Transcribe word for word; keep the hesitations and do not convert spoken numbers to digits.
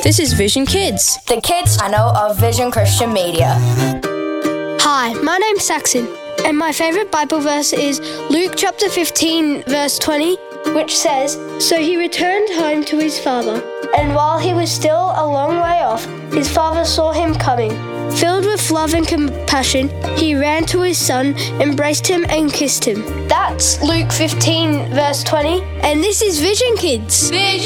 This is Vision Kids, the kids channel of Vision Christian Media. Hi, my name's Saxon, and my favourite Bible verse is Luke chapter fifteen, verse twenty, which says, "So he returned home to his father, and while he was still a long way off, his father saw him coming. Filled with love and compassion, he ran to his son, embraced him and kissed him." That's Luke fifteen, verse twenty, and this is Vision Kids. Vision.